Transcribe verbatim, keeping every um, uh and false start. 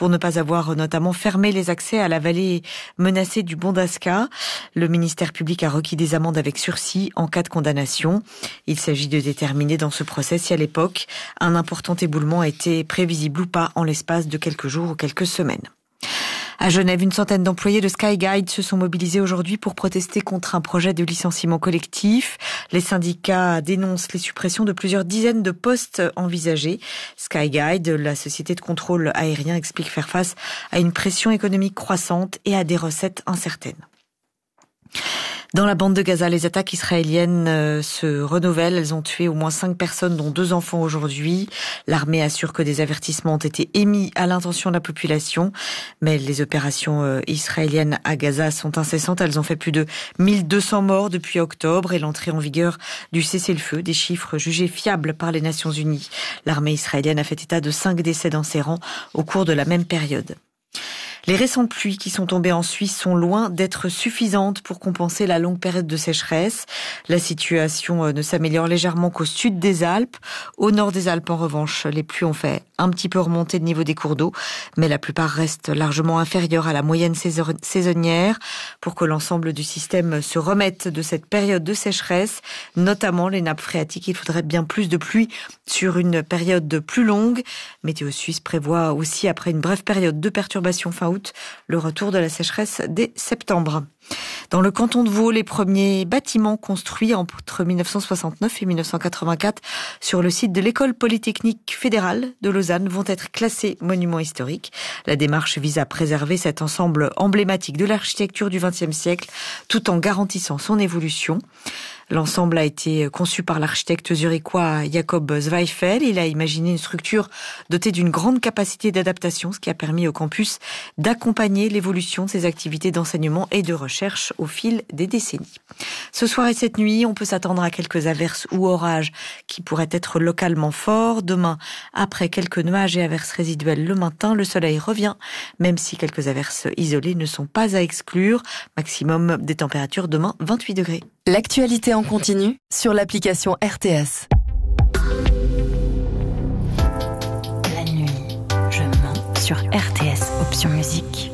pour ne pas avoir notamment fermé les accès à la vallée menacée du Bondasca. Le ministère public a requis des amendes avec sursis en cas de condamnation. Il s'agit de déterminer dans ce procès si à l'époque un important éboulement a été prévisible ou pas en l'espace de quelques jours ou quelques semaines. À Genève, une centaine d'employés de Skyguide se sont mobilisés aujourd'hui pour protester contre un projet de licenciement collectif. Les syndicats dénoncent les suppressions de plusieurs dizaines de postes envisagés. Skyguide, la société de contrôle aérien, explique faire face à une pression économique croissante et à des recettes incertaines. Dans la bande de Gaza, les attaques israéliennes se renouvellent. Elles ont tué au moins cinq personnes, dont deux enfants aujourd'hui. L'armée assure que des avertissements ont été émis à l'intention de la population. Mais les opérations israéliennes à Gaza sont incessantes. Elles ont fait plus de mille deux cents morts depuis octobre et l'entrée en vigueur du cessez-le-feu, des chiffres jugés fiables par les Nations Unies. L'armée israélienne a fait état de cinq décès dans ses rangs au cours de la même période. Les récentes pluies qui sont tombées en Suisse sont loin d'être suffisantes pour compenser la longue période de sécheresse. La situation ne s'améliore légèrement qu'au sud des Alpes. Au nord des Alpes, en revanche, les pluies ont fait un petit peu remonter le niveau des cours d'eau, mais la plupart restent largement inférieures à la moyenne saisonnière. Pour que l'ensemble du système se remette de cette période de sécheresse, notamment les nappes phréatiques, il faudrait bien plus de pluie sur une période plus longue. Météo Suisse prévoit aussi, après une brève période de perturbation fin août, le retour de la sécheresse dès septembre. Dans le canton de Vaud, les premiers bâtiments construits entre mille neuf cent soixante-neuf et mille neuf cent quatre-vingt-quatre sur le site de l'École polytechnique fédérale de Lausanne vont être classés monuments historiques. La démarche vise à préserver cet ensemble emblématique de l'architecture du vingtième siècle tout en garantissant son évolution. L'ensemble a été conçu par l'architecte zurichois Jakob Zweifel. Il a imaginé une structure dotée d'une grande capacité d'adaptation, ce qui a permis au campus d'accompagner l'évolution de ses activités d'enseignement et de recherche au fil des décennies. Ce soir et cette nuit, on peut s'attendre à quelques averses ou orages qui pourraient être localement forts. Demain, après quelques nuages et averses résiduelles le matin, le soleil revient, même si quelques averses isolées ne sont pas à exclure. Maximum des températures demain, vingt-huit degrés. L'actualité en continu sur l'application R T S. La nuit, je mens sur R T S, option musique.